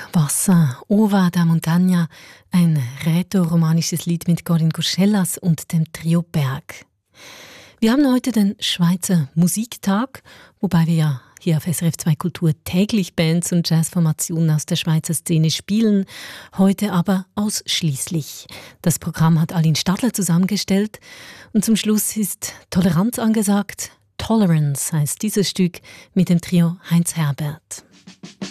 Wasser, Ova da Montagna, ein rätoromanisches Lied mit Corinne Gurschellas und dem Trio Berg. Wir haben heute den Schweizer Musiktag, wobei wir ja hier auf SRF 2 Kultur täglich Bands und Jazzformationen aus der Schweizer Szene spielen, heute aber ausschließlich. Das Programm hat Aline Stadler zusammengestellt und zum Schluss ist Toleranz angesagt. Tolerance heißt dieses Stück mit dem Trio Heinz Herbert.